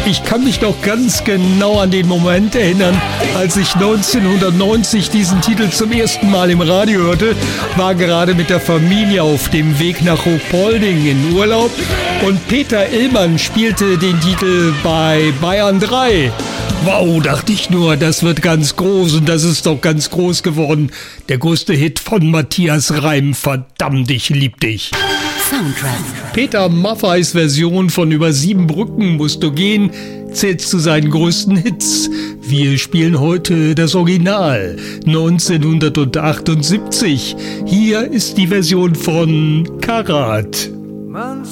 Ich kann mich noch ganz genau an den Moment erinnern, als ich 1990 diesen Titel zum ersten Mal im Radio hörte, war gerade mit der Familie auf dem Weg nach Ruhpolding in Urlaub und Peter Illmann spielte den Titel bei Bayern 3. Wow, dachte ich nur, das wird ganz groß und das ist doch ganz groß geworden. Der größte Hit von Matthias Reim, verdammt, ich lieb dich. Soundtrack. Peter Maffeis Version von Über 7 Brücken musst du gehen zählt zu seinen größten Hits. Wir spielen heute das Original 1978. Hier ist die Version von Karat.